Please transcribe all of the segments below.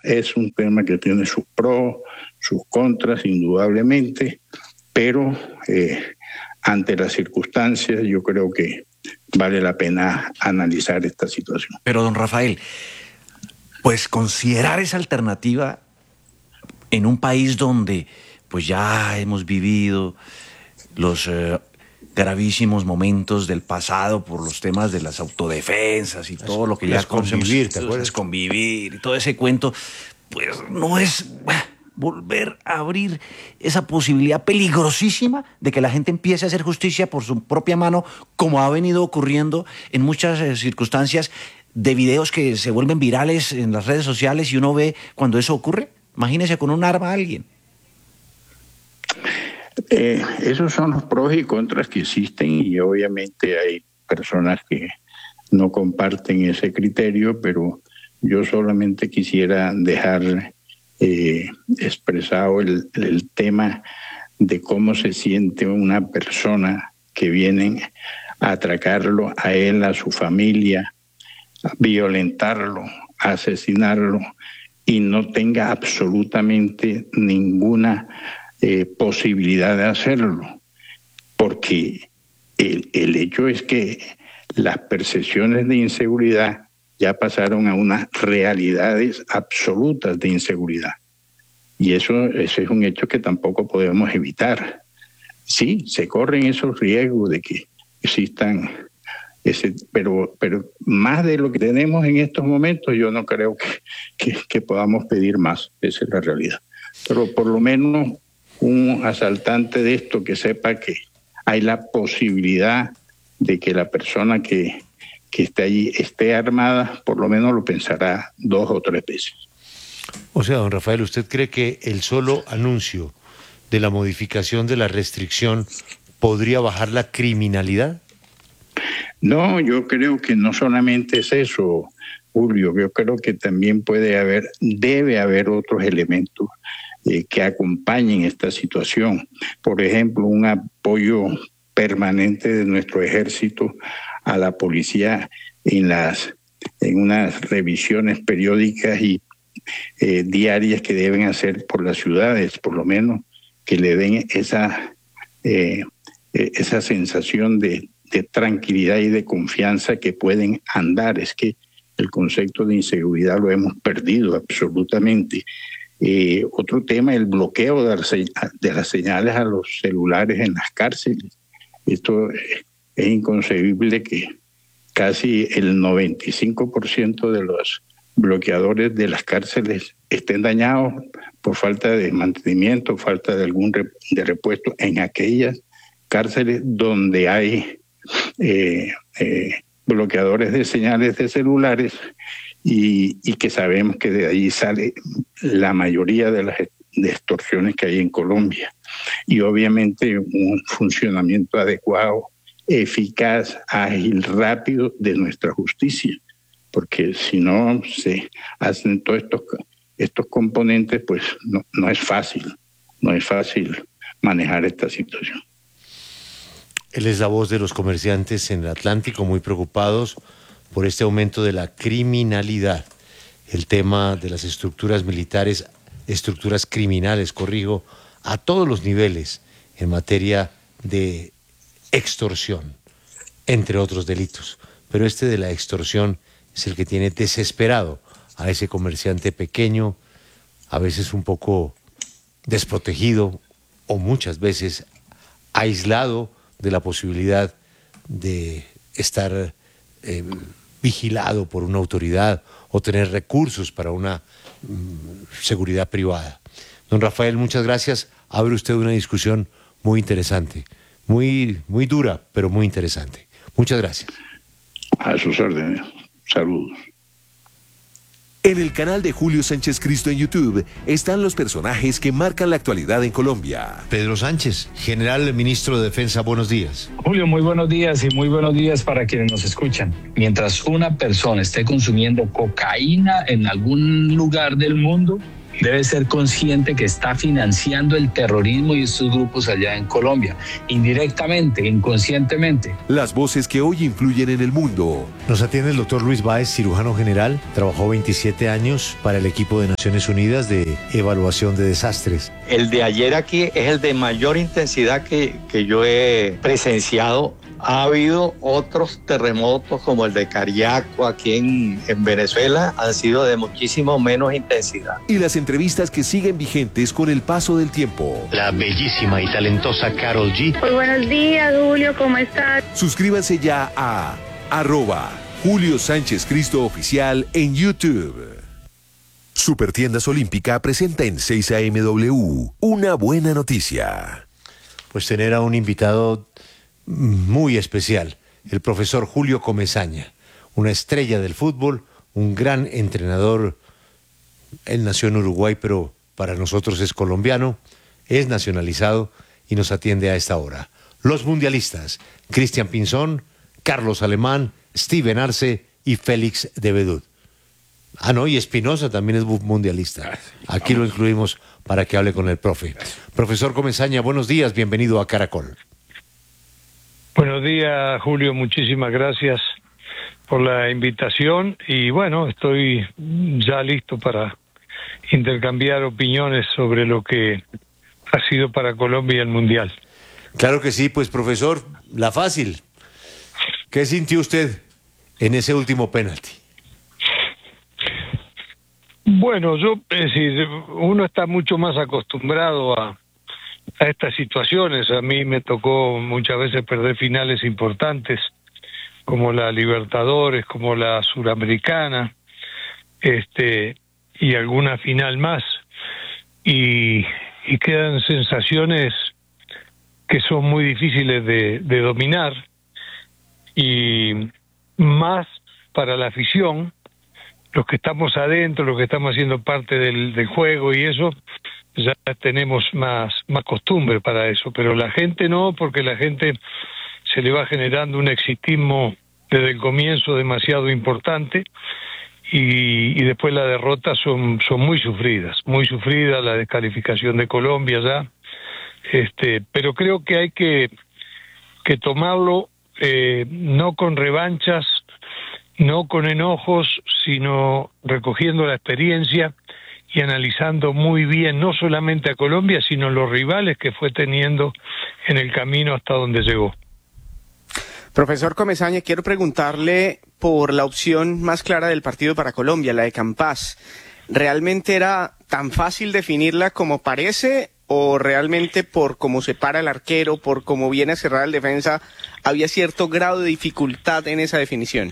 es un tema que tiene sus pros, sus contras, indudablemente, pero ante las circunstancias yo creo que vale la pena analizar esta situación. Pero, don Rafael, pues considerar esa alternativa en un país donde pues ya hemos vivido los gravísimos momentos del pasado por los temas de las autodefensas y todo lo que ya conocemos. Convivir y todo ese cuento, pues no es volver a abrir esa posibilidad peligrosísima de que la gente empiece a hacer justicia por su propia mano, como ha venido ocurriendo en muchas circunstancias de videos que se vuelven virales en las redes sociales y uno ve cuando eso ocurre. Imagínese con un arma a alguien. Esos son los pros y contras que existen, y obviamente hay personas que no comparten ese criterio, pero yo solamente quisiera dejar expresado el tema de cómo se siente una persona que vienen a atracarlo a él, a su familia, a violentarlo, a asesinarlo, y no tenga absolutamente ninguna posibilidad de hacerlo, porque el hecho es que las percepciones de inseguridad ya pasaron a unas realidades absolutas de inseguridad, y eso es un hecho que tampoco podemos evitar. Sí, se corren esos riesgos de que existan pero más de lo que tenemos en estos momentos yo no creo que podamos pedir más. Esa es la realidad. Pero por lo menos un asaltante de esto que sepa que hay la posibilidad de que la persona que esté allí esté armada, por lo menos lo pensará 2 o 3 veces. O sea, don Rafael, ¿usted cree que el solo anuncio de la modificación de la restricción podría bajar la criminalidad? No, yo creo que no solamente es eso, Julio. Yo creo que también debe haber otros elementos que acompañen esta situación. Por ejemplo, un apoyo permanente de nuestro ejército a la policía en unas revisiones periódicas y diarias que deben hacer por las ciudades, por lo menos que le den esa sensación de tranquilidad y de confianza que pueden andar. Es que el concepto de inseguridad lo hemos perdido absolutamente. Otro tema, el bloqueo de las señales a los celulares en las cárceles. Esto es inconcebible que casi el 95% de los bloqueadores de las cárceles estén dañados por falta de mantenimiento, falta de algún repuesto en aquellas cárceles donde hay bloqueadores de señales de celulares y que sabemos que de ahí sale la mayoría de las extorsiones que hay en Colombia. Y obviamente un funcionamiento adecuado, eficaz, ágil, rápido de nuestra justicia, porque si no se hacen todos estos componentes, pues no es fácil manejar esta situación. Él es la voz de los comerciantes en el Atlántico, muy preocupados por este aumento de la criminalidad. El tema de las estructuras militares, estructuras criminales, a todos los niveles en materia de extorsión, entre otros delitos. Pero este de la extorsión es el que tiene desesperado a ese comerciante pequeño, a veces un poco desprotegido o muchas veces aislado de la posibilidad de estar vigilado por una autoridad o tener recursos para una seguridad privada. Don Rafael, muchas gracias. Abre usted una discusión muy interesante, muy dura, pero muy interesante. Muchas gracias. A sus órdenes. Saludos. En el canal de Julio Sánchez Cristo en YouTube están los personajes que marcan la actualidad en Colombia. Pedro Sánchez, general ministro de Defensa, buenos días. Julio, muy buenos días y muy buenos días para quienes nos escuchan. Mientras una persona esté consumiendo cocaína en algún lugar del mundo, debe ser consciente que está financiando el terrorismo y estos grupos allá en Colombia, indirectamente, inconscientemente. Las voces que hoy influyen en el mundo. Nos atiende el doctor Luis Báez, cirujano general. Trabajó 27 años para el equipo de Naciones Unidas de evaluación de desastres. El de ayer aquí es el de mayor intensidad que yo he presenciado. Ha habido otros terremotos como el de Cariaco aquí en Venezuela, han sido de muchísimo menos intensidad. Y las entrevistas que siguen vigentes con el paso del tiempo. La bellísima y talentosa Karol G. Muy buenos días, Julio, ¿cómo estás? Suscríbanse ya a @Julio Sánchez Cristo Oficial en YouTube. Supertiendas Olímpica presenta en 6 AMW una buena noticia. Pues tener a un invitado muy especial, el profesor Julio Comesaña, una estrella del fútbol, un gran entrenador. Él nació en Uruguay, pero para nosotros es colombiano, es nacionalizado y nos atiende a esta hora. Los mundialistas, Cristian Pinzón, Carlos Alemán, Steven Arce y Félix de Bedut. Ah, no, y Espinosa también es mundialista. Aquí lo incluimos para que hable con el profe. Profesor Comesaña, buenos días, bienvenido a Caracol. Buenos días, Julio, muchísimas gracias por la invitación y bueno, estoy ya listo para intercambiar opiniones sobre lo que ha sido para Colombia el Mundial. Claro que sí, pues profesor, la fácil. ¿Qué sintió usted en ese último penalti? Bueno, es decir, uno está mucho más acostumbrado a estas situaciones. A mí me tocó muchas veces perder finales importantes, como la Libertadores, como la Suramericana, y alguna final más. Y quedan sensaciones que son muy difíciles de dominar, y más para la afición, los que estamos adentro, los que estamos haciendo parte del juego y eso, ya tenemos más costumbre para eso, pero la gente no, porque la gente se le va generando un exitismo desde el comienzo demasiado importante y después las derrotas son muy sufridas, la descalificación de Colombia ya, pero creo que hay que tomarlo no con revanchas, no con enojos, sino recogiendo la experiencia y analizando muy bien no solamente a Colombia, sino los rivales que fue teniendo en el camino hasta donde llegó. Profesor Comesaña, quiero preguntarle por la opción más clara del partido para Colombia, la de Campas. ¿Realmente era tan fácil definirla como parece o realmente por cómo se para el arquero, por cómo viene a cerrar el defensa, había cierto grado de dificultad en esa definición?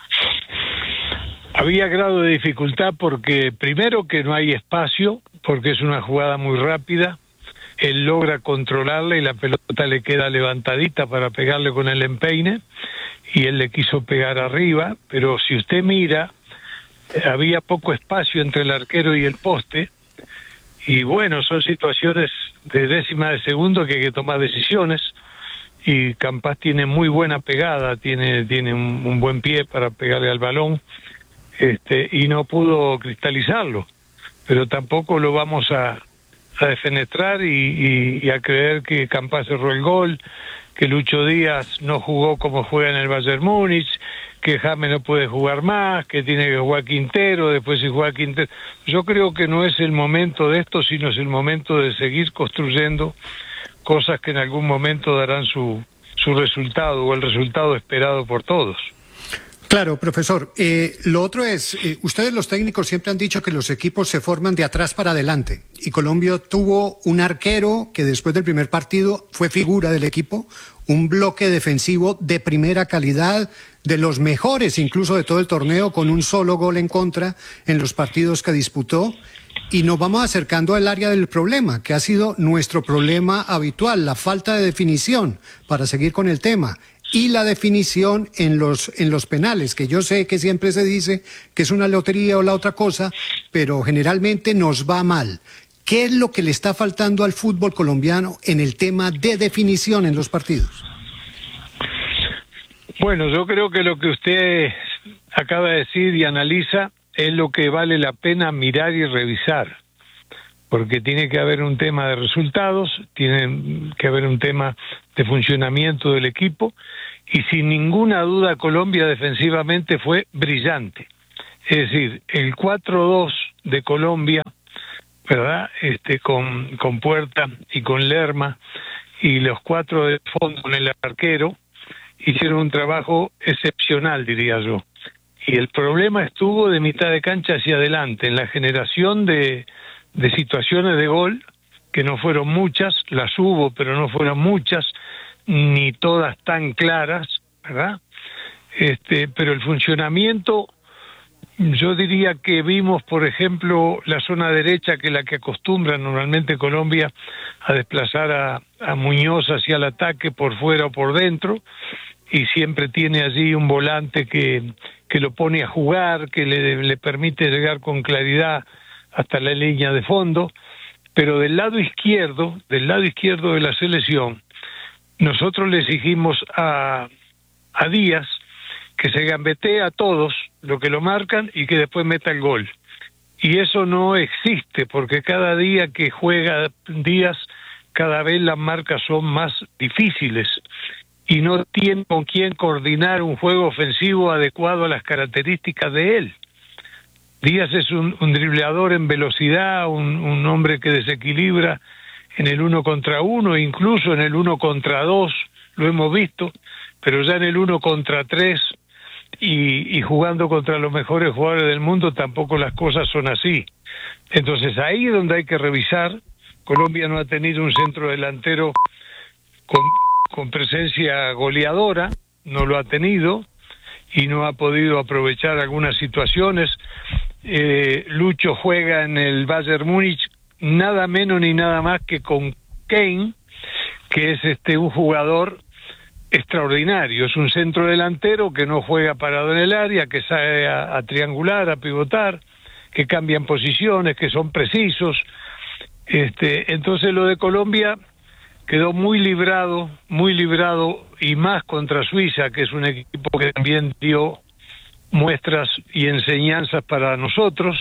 Había grado de dificultad porque primero que no hay espacio, porque es una jugada muy rápida, él logra controlarla y la pelota le queda levantadita para pegarle con el empeine y él le quiso pegar arriba, pero si usted mira, había poco espacio entre el arquero y el poste y bueno, son situaciones de décima de segundo que hay que tomar decisiones y Campas tiene muy buena pegada, tiene un buen pie para pegarle al balón. Y no pudo cristalizarlo, pero tampoco lo vamos a defenestrar y a creer que Campas cerró el gol, que Lucho Díaz no jugó como juega en el Bayern Múnich, que James no puede jugar más, que tiene que jugar Quintero, después si juega Quintero. Yo creo que no es el momento de esto, sino es el momento de seguir construyendo cosas que en algún momento darán su resultado o el resultado esperado por todos. Claro, profesor. Lo otro es, ustedes los técnicos siempre han dicho que los equipos se forman de atrás para adelante. Y Colombia tuvo un arquero que después del primer partido fue figura del equipo, un bloque defensivo de primera calidad, de los mejores incluso de todo el torneo, con un solo gol en contra en los partidos que disputó. Y nos vamos acercando al área del problema, que ha sido nuestro problema habitual, la falta de definición, para seguir con el tema. Y la definición en los penales, que yo sé que siempre se dice que es una lotería o la otra cosa, pero generalmente nos va mal. ¿Qué es lo que le está faltando al fútbol colombiano en el tema de definición en los partidos? Bueno, yo creo que lo que usted acaba de decir y analiza es lo que vale la pena mirar y revisar. porque tiene que haber un tema de resultados, tiene que haber un tema de funcionamiento del equipo, y sin ninguna duda Colombia defensivamente fue brillante. Es decir, el 4-2 de Colombia, ¿verdad? Con Puerta y con Lerma, y los 4 de fondo con el arquero, hicieron un trabajo excepcional, diría yo. Y el problema estuvo de mitad de cancha hacia adelante, en la generación de situaciones de gol, que no fueron muchas, las hubo, pero no fueron muchas, ni todas tan claras, ¿verdad? Pero el funcionamiento, yo diría que vimos, por ejemplo, la zona derecha, que es la que acostumbra normalmente Colombia a desplazar a Muñoz hacia el ataque por fuera o por dentro, y siempre tiene allí un volante que lo pone a jugar, que le permite llegar con claridad hasta la línea de fondo. Pero del lado izquierdo de la selección, nosotros le exigimos a Díaz que se gambetee a todos lo que lo marcan y que después meta el gol. Y eso no existe, porque cada día que juega Díaz, cada vez las marcas son más difíciles y no tiene con quién coordinar un juego ofensivo adecuado a las características de él. Díaz es un dribleador en velocidad, un hombre que desequilibra en el 1 contra 1, incluso en el 1 contra 2, lo hemos visto, pero ya en el 1 contra 3 y jugando contra los mejores jugadores del mundo tampoco las cosas son así. Entonces ahí es donde hay que revisar. Colombia no ha tenido un centro delantero con presencia goleadora, no lo ha tenido y no ha podido aprovechar algunas situaciones. Lucho juega en el Bayern Múnich nada menos ni nada más que con Kane, que es un jugador extraordinario, es un centro delantero que no juega parado en el área, que sabe a triangular, a pivotar, que cambian posiciones, que son precisos. Entonces lo de Colombia quedó muy librado, y más contra Suiza, que es un equipo que también dio muestras y enseñanzas para nosotros.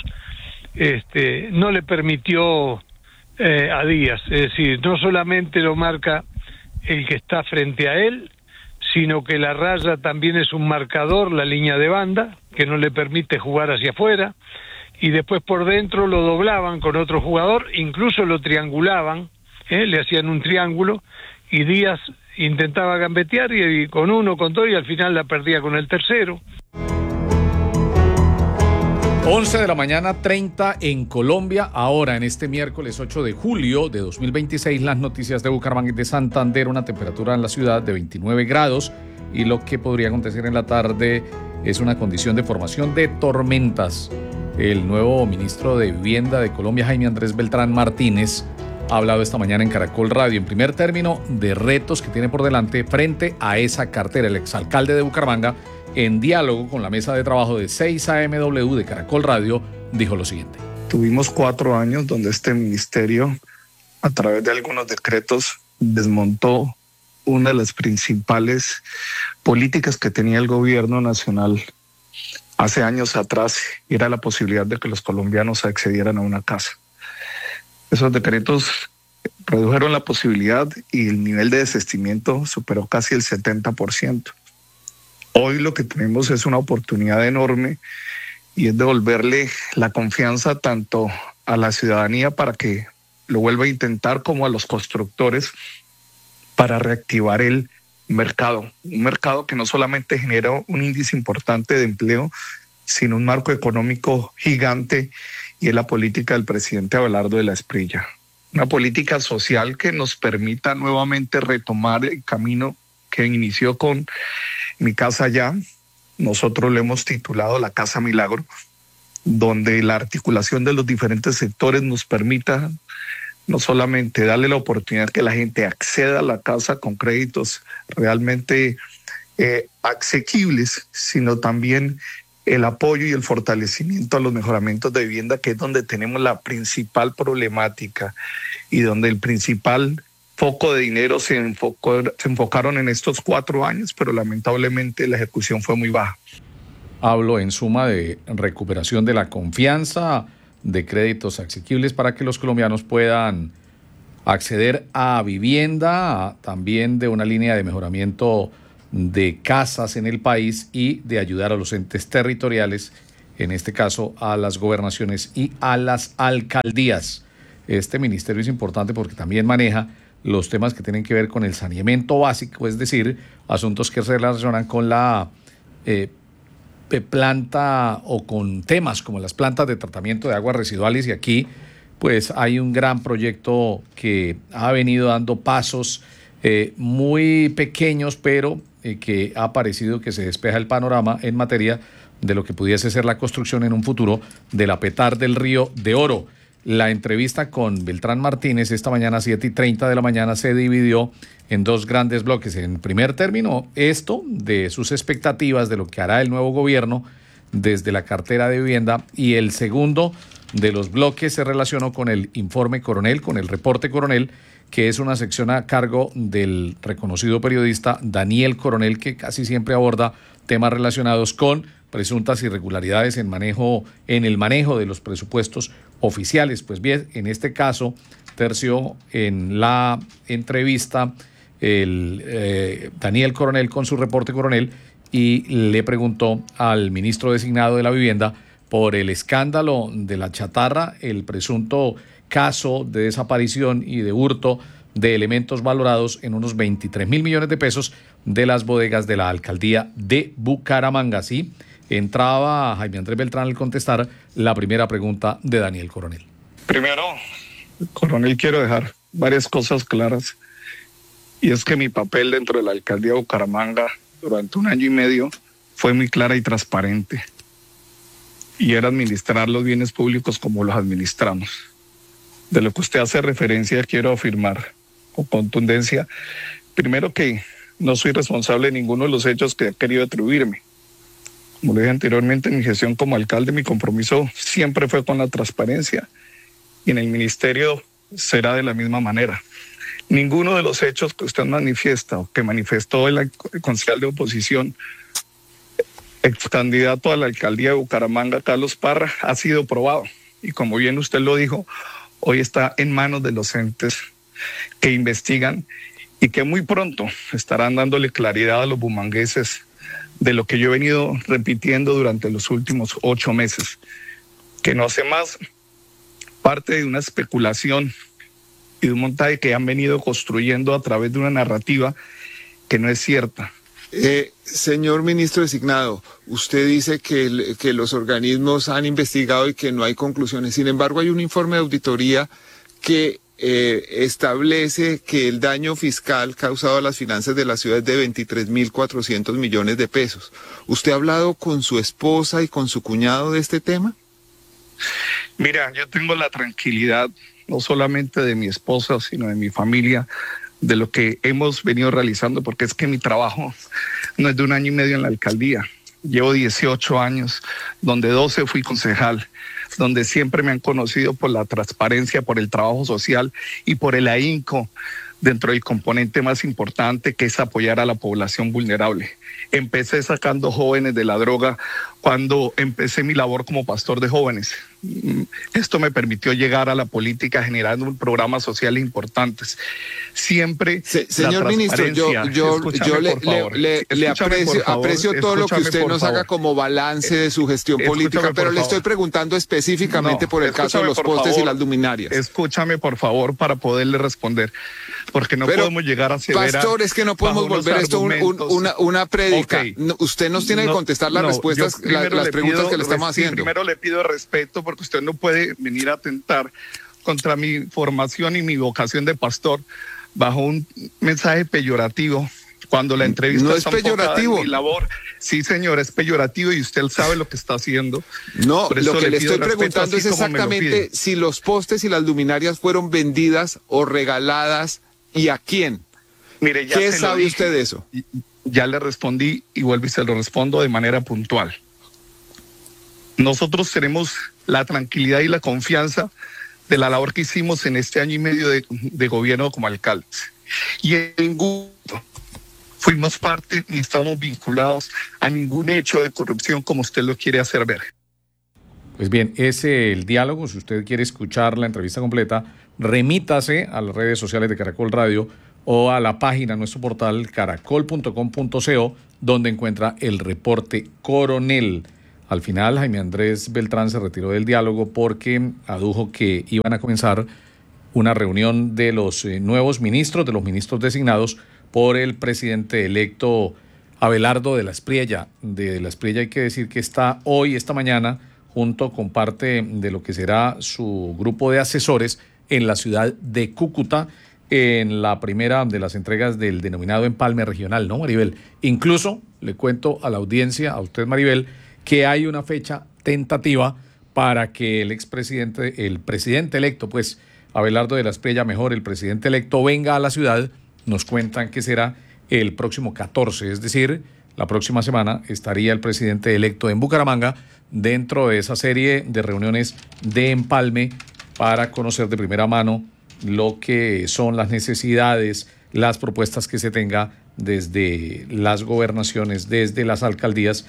No le permitió a Díaz, es decir, no solamente lo marca el que está frente a él, sino que la raya también es un marcador, la línea de banda, que no le permite jugar hacia afuera, y después por dentro lo doblaban con otro jugador, incluso lo triangulaban, le hacían un triángulo, y Díaz intentaba gambetear y con uno, con dos, y al final la perdía con el tercero. 11 de la mañana, 30 en Colombia. Ahora, en este miércoles 8 de julio de 2026, las noticias de Bucaramanga y de Santander. Una temperatura en la ciudad de 29 grados y lo que podría acontecer en la tarde es una condición de formación de tormentas. El nuevo ministro de Vivienda de Colombia, Jaime Andrés Beltrán Martínez, ha hablado esta mañana en Caracol Radio, en primer término, de retos que tiene por delante frente a esa cartera. El exalcalde de Bucaramanga, en diálogo con la mesa de trabajo de 6AMW de Caracol Radio, dijo lo siguiente. Tuvimos 4 años donde este ministerio, a través de algunos decretos, desmontó una de las principales políticas que tenía el gobierno nacional hace años atrás, y era la posibilidad de que los colombianos accedieran a una casa. Esos decretos redujeron la posibilidad y el nivel de desistimiento superó casi el 70%. Hoy lo que tenemos es una oportunidad enorme y es devolverle la confianza tanto a la ciudadanía para que lo vuelva a intentar como a los constructores para reactivar el mercado. Un mercado que no solamente genera un índice importante de empleo, sino un marco económico gigante, y es la política del presidente Abelardo de la Espriella. Una política social que nos permita nuevamente retomar el camino que inició con Mi Casa Ya. Nosotros le hemos titulado La Casa Milagro, donde la articulación de los diferentes sectores nos permita no solamente darle la oportunidad que la gente acceda a la casa con créditos realmente asequibles, sino también el apoyo y el fortalecimiento a los mejoramientos de vivienda, que es donde tenemos la principal problemática y donde el principal foco de dinero se enfocaron en estos 4 años, pero lamentablemente la ejecución fue muy baja. Hablo en suma de recuperación de la confianza de créditos asequibles para que los colombianos puedan acceder a vivienda, también de una línea de mejoramiento de casas en el país y de ayudar a los entes territoriales, en este caso a las gobernaciones y a las alcaldías. Este ministerio es importante porque también maneja los temas que tienen que ver con el saneamiento básico, es decir, asuntos que se relacionan con la planta o con temas como las plantas de tratamiento de aguas residuales, y aquí pues hay un gran proyecto que ha venido dando pasos muy pequeños, pero que ha parecido que se despeja el panorama en materia de lo que pudiese ser la construcción en un futuro de la Petar del Río de Oro. La entrevista con Beltrán Martínez esta mañana, 7:30 de la mañana, se dividió en dos grandes bloques. En primer término, esto de sus expectativas de lo que hará el nuevo gobierno desde la cartera de vivienda, y el segundo de los bloques se relacionó con el informe Coronel, con el reporte Coronel, que es una sección a cargo del reconocido periodista Daniel Coronel, que casi siempre aborda temas relacionados con presuntas irregularidades en el manejo de los presupuestos oficiales. Pues bien, en este caso terció en la entrevista Daniel Coronel con su reporte Coronel y le preguntó al ministro designado de la Vivienda por el escándalo de la chatarra, el presunto caso de desaparición y de hurto de elementos valorados en unos 23.000 millones de pesos de las bodegas de la alcaldía de Bucaramanga. Así entraba Jaime Andrés Beltrán al contestar la primera pregunta de Daniel Coronel. Primero, Coronel, quiero dejar varias cosas claras, y es que mi papel dentro de la alcaldía de Bucaramanga durante 1 año y medio fue muy clara y transparente, y era administrar los bienes públicos como los administramos. De lo que usted hace referencia, quiero afirmar con contundencia, primero, que no soy responsable de ninguno de los hechos que ha querido atribuirme. Como le dije anteriormente, en mi gestión como alcalde, mi compromiso siempre fue con la transparencia, y en el ministerio será de la misma manera. Ninguno de los hechos que usted manifiesta o que manifestó el concejal de oposición, ex candidato a la alcaldía de Bucaramanga, Carlos Parra, ha sido probado. Y como bien usted lo dijo, hoy está en manos de los entes que investigan y que muy pronto estarán dándole claridad a los bumangueses de lo que yo he venido repitiendo durante los últimos 8 meses, que no hace más parte de una especulación y de un montaje que han venido construyendo a través de una narrativa que no es cierta. Señor ministro designado, usted dice que los organismos han investigado y que no hay conclusiones. Sin embargo, hay un informe de auditoría que establece que el daño fiscal causado a las finanzas de la ciudad es de 23.400 millones de pesos. ¿Usted ha hablado con su esposa y con su cuñado de este tema? Mira, yo tengo la tranquilidad, no solamente de mi esposa, sino de mi familia, de lo que hemos venido realizando, porque es que mi trabajo no es de 1 año y medio en la alcaldía. Llevo 18 años, donde 12 fui concejal, donde siempre me han conocido por la transparencia, por el trabajo social y por el ahínco dentro del componente más importante, que es apoyar a la población vulnerable. Empecé sacando jóvenes de la droga cuando empecé mi labor como pastor de jóvenes. Esto me permitió llegar a la política generando programas sociales importantes. Siempre señor ministro, yo le aprecio todo lo que usted nos haga como balance de su gestión política, pero le estoy preguntando específicamente por el caso de los postes y las luminarias. Escúchame, por favor, para poderle responder, porque no podemos llegar a ceder. Pastor, es que no podemos volver esto una prédica. Okay. Usted nos tiene que contestar las respuestas, las preguntas que le estamos haciendo. Primero le pido respeto, porque usted no puede venir a atentar contra mi formación y mi vocación de pastor bajo un mensaje peyorativo, cuando la entrevista no es peyorativo. En mi labor. Sí, señor, es peyorativo, y usted sabe lo que está haciendo. No, lo que le estoy preguntando es exactamente si los postes y las luminarias fueron vendidas o regaladas, y a quién. Mire, ya ¿qué sabe usted de eso? Ya le respondí y vuelvo y se lo respondo de manera puntual. Nosotros tenemos la tranquilidad y la confianza de la labor que hicimos en este 1 año y medio de gobierno como alcaldes. Y en ningún fuimos parte ni estamos vinculados a ningún hecho de corrupción como usted lo quiere hacer ver. Pues bien, ese es el diálogo. Si usted quiere escuchar la entrevista completa, remítase a las redes sociales de Caracol Radio o a la página, nuestro portal caracol.com.co, donde encuentra el reporte Coronel. Al final, Jaime Andrés Beltrán se retiró del diálogo porque adujo que iban a comenzar una reunión de los nuevos ministros, de los ministros designados por el presidente electo Abelardo de la Espriella. De la Espriella hay que decir que está hoy, esta mañana, junto con parte de lo que será su grupo de asesores en la ciudad de Cúcuta, en la primera de las entregas del denominado empalme regional, ¿no, Maribel? Incluso le cuento a la audiencia, a usted, Maribel, que hay una fecha tentativa para que el presidente electo, pues Abelardo de la Espriella, mejor, el presidente electo, venga a la ciudad. Nos cuentan que será el próximo 14, es decir, la próxima semana estaría el presidente electo en Bucaramanga dentro de esa serie de reuniones de empalme para conocer de primera mano lo que son las necesidades, las propuestas que se tenga desde las gobernaciones, desde las alcaldías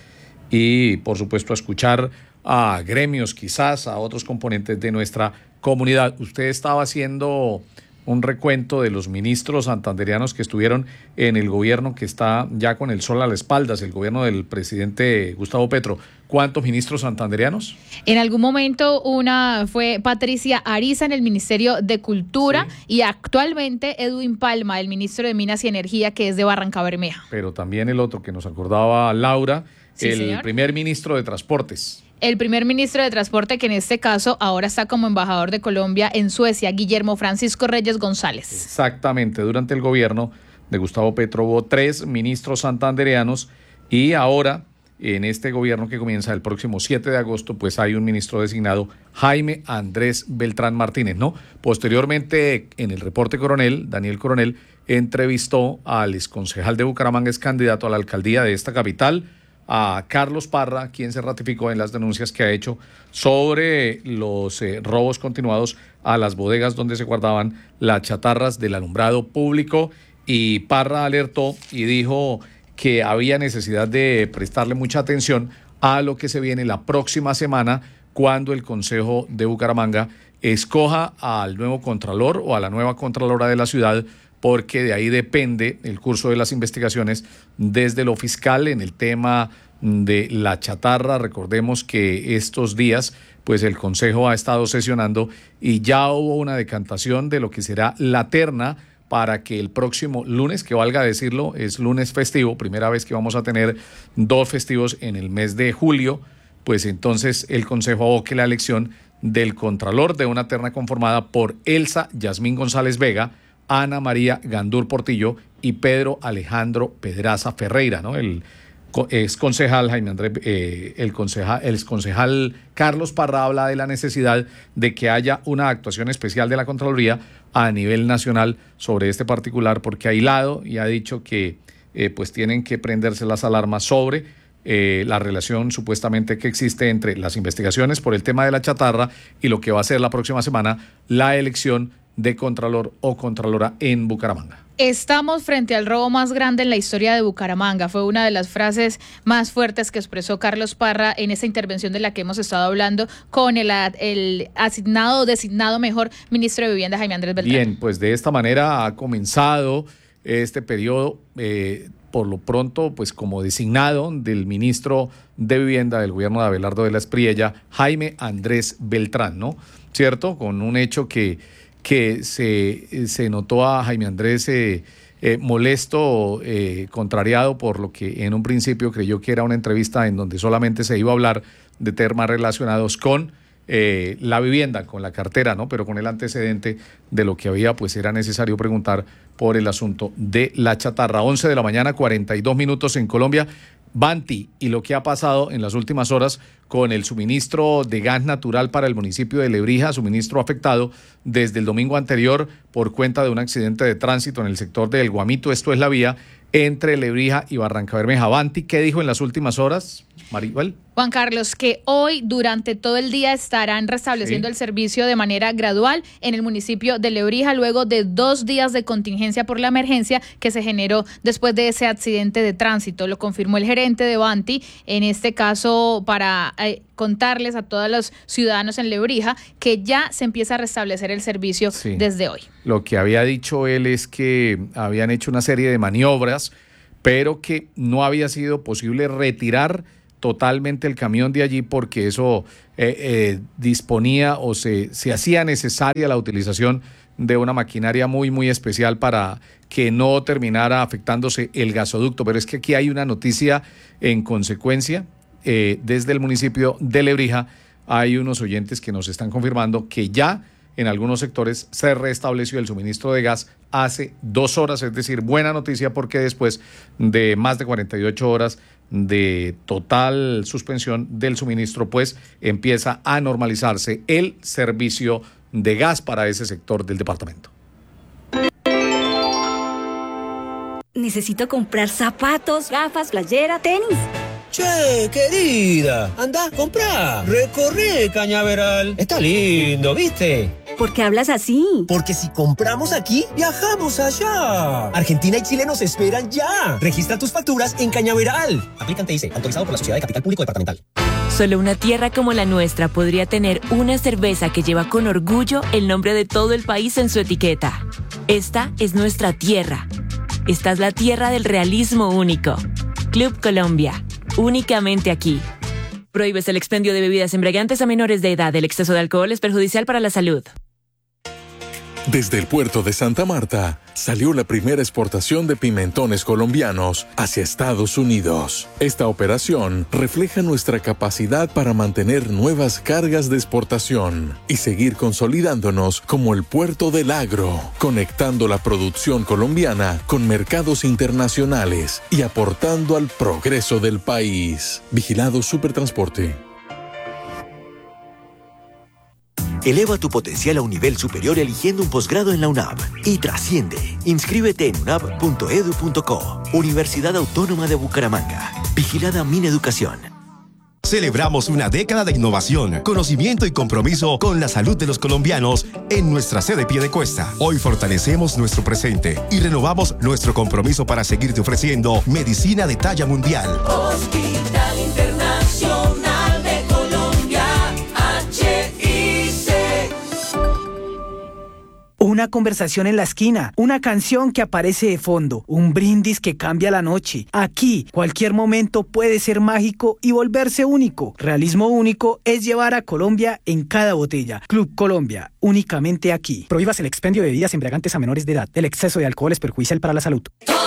y, por supuesto, a escuchar a gremios, quizás a otros componentes de nuestra comunidad. Usted estaba haciendo un recuento de los ministros santandereanos que estuvieron en el gobierno que está ya con el sol a la espalda, el gobierno del presidente Gustavo Petro. ¿Cuántos ministros santandereanos? En algún momento una fue Patricia Ariza en el Ministerio de Cultura, sí, y actualmente Edwin Palma, el ministro de Minas y Energía, que es de Barrancabermeja. Pero también el otro que nos acordaba Laura, sí, el señor primer ministro de Transportes. El primer ministro de Transporte, que en este caso ahora está como embajador de Colombia en Suecia, Guillermo Francisco Reyes González. Exactamente, durante el gobierno de Gustavo Petro hubo 3 ministros santandereanos y ahora en este gobierno que comienza el próximo 7 de agosto, pues hay un ministro designado, Jaime Andrés Beltrán Martínez, ¿no? Posteriormente, en el reporte Coronel, Daniel Coronel entrevistó al exconcejal de Bucaramanga, es candidato a la alcaldía de esta capital, a Carlos Parra, quien se ratificó en las denuncias que ha hecho sobre los robos continuados a las bodegas donde se guardaban las chatarras del alumbrado público, y Parra alertó y dijo que había necesidad de prestarle mucha atención a lo que se viene la próxima semana cuando el Consejo de Bucaramanga escoja al nuevo contralor o a la nueva contralora de la ciudad, porque de ahí depende el curso de las investigaciones desde lo fiscal en el tema de la chatarra. Recordemos que estos días pues el Consejo ha estado sesionando y ya hubo una decantación de lo que será la terna para que el próximo lunes, que valga decirlo, es lunes festivo, primera vez que vamos a tener 2 festivos en el mes de julio, pues entonces el Consejo aboque la elección del contralor de una terna conformada por Elsa Yasmín González Vega, Ana María Gandur Portillo y Pedro Alejandro Pedraza Ferreira, ¿no? El exconcejal Jaime Andrés, el exconcejal Carlos Parra habla de la necesidad de que haya una actuación especial de la Contraloría a nivel nacional sobre este particular, porque ha hilado y ha dicho que pues tienen que prenderse las alarmas sobre la relación supuestamente que existe entre las investigaciones por el tema de la chatarra y lo que va a ser la próxima semana la elección de contralor o contralora en Bucaramanga. Estamos frente al robo más grande en la historia de Bucaramanga. Fue una de las frases más fuertes que expresó Carlos Parra en esta intervención de la que hemos estado hablando con el designado mejor ministro de Vivienda, Jaime Andrés Beltrán. Bien, pues de esta manera ha comenzado este periodo, por lo pronto, pues como designado del ministro de Vivienda del gobierno de Abelardo de la Espriella, Jaime Andrés Beltrán, ¿no? ¿Cierto? Con un hecho que se notó a Jaime Andrés molesto, contrariado por lo que en un principio creyó que era una entrevista en donde solamente se iba a hablar de temas relacionados con la vivienda, con la cartera, ¿no? Pero con el antecedente de lo que había, pues era necesario preguntar por el asunto de la chatarra. 11 de la mañana, 42 minutos en Colombia. Banti y lo que ha pasado en las últimas horas con el suministro de gas natural para el municipio de Lebrija, suministro afectado desde el domingo anterior por cuenta de un accidente de tránsito en el sector de El Guamito. Esto es la vía entre Lebrija y Barrancabermeja. Banti, ¿qué dijo en las últimas horas, Maribel? Juan Carlos, que hoy durante todo el día estarán restableciendo el servicio de manera gradual en el municipio de Lebrija, luego de 2 días de contingencia por la emergencia que se generó después de ese accidente de tránsito. Lo confirmó el gerente de Banti, en este caso para contarles a todos los ciudadanos en Lebrija que ya se empieza a restablecer el servicio desde hoy. Lo que había dicho él es que habían hecho una serie de maniobras, pero que no había sido posible retirar totalmente el camión de allí porque eso disponía o se hacía necesaria la utilización de una maquinaria muy, muy especial para que no terminara afectándose el gasoducto. Pero es que aquí hay una noticia en consecuencia. Desde el municipio de Lebrija hay unos oyentes que nos están confirmando que ya en algunos sectores se restableció el suministro de gas hace 2 horas, es decir, buena noticia porque después de más de 48 horas de total suspensión del suministro, pues empieza a normalizarse el servicio de gas para ese sector del departamento. Necesito comprar zapatos, gafas, playera, tenis. Che, querida, anda, comprá, recorre Cañaveral. Está lindo, ¿viste? ¿Por qué hablas así? Porque si compramos aquí, viajamos allá. Argentina y Chile nos esperan ya. Registra tus facturas en Cañaveral. Aplican TIC, autorizado por la Sociedad de Capital Público Departamental. Solo una tierra como la nuestra podría tener una cerveza que lleva con orgullo el nombre de todo el país en su etiqueta. Esta es nuestra tierra. Esta es la tierra del realismo único. Club Colombia. Únicamente aquí. Prohíbes el expendio de bebidas embriagantes a menores de edad. El exceso de alcohol es perjudicial para la salud. Desde el puerto de Santa Marta salió la primera exportación de pimentones colombianos hacia Estados Unidos. Esta operación refleja nuestra capacidad para mantener nuevas cargas de exportación y seguir consolidándonos como el puerto del agro, conectando la producción colombiana con mercados internacionales y aportando al progreso del país. Vigilado Supertransporte. Eleva tu potencial a un nivel superior eligiendo un posgrado en la UNAV y trasciende. Inscríbete en unab.edu.co. Universidad Autónoma de Bucaramanga. Vigilada Mineducación. Celebramos una década de innovación, conocimiento y compromiso con la salud de los colombianos en nuestra sede Piedecuesta. Hoy fortalecemos nuestro presente y renovamos nuestro compromiso para seguirte ofreciendo medicina de talla mundial. Hospital Internacional de Colombia, HIC. Una conversación en la esquina, una canción que aparece de fondo, un brindis que cambia la noche. Aquí, cualquier momento puede ser mágico y volverse único. Realismo único es llevar a Colombia en cada botella. Club Colombia, únicamente aquí. Prohíbas el expendio de bebidas embriagantes a menores de edad. El exceso de alcohol es perjudicial para la salud.